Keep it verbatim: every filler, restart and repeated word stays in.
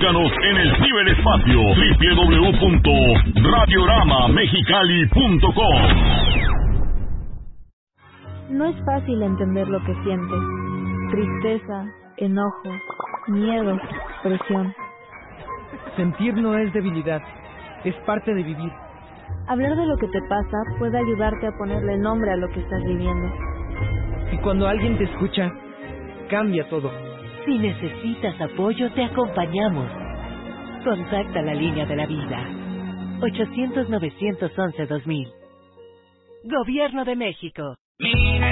Búscanos en el ciberespacio doble u doble u doble u punto radiorama mexicali punto com. No es fácil entender lo que sientes. Tristeza, enojo, miedo, presión. Sentir no es debilidad, es parte de vivir. Hablar de lo que te pasa puede ayudarte a ponerle nombre a lo que estás viviendo. Y cuando alguien te escucha, cambia todo. Si necesitas apoyo, te acompañamos. Contacta la línea de la vida. ochocientos, novecientos once, dos mil. Gobierno de México.